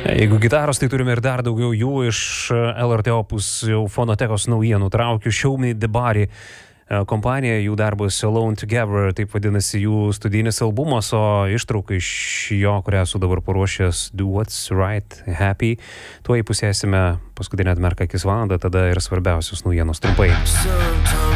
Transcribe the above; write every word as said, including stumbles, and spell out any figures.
Jeigu gitaros, tai turime ir dar daugiau jų iš L R T Opus jau fonotekos naujienų. Traukiu Show Me the Body kompanija, jų darbas Alone Together, taip vadinasi jų studijinis albumas, o ištrauka iš jo, kurią esu dabar paruošęs, Do What's Right, Happy. Tuo įpusėsime paskutinę atmerką akis valandą, tada ir svarbiausios naujienos trumpai.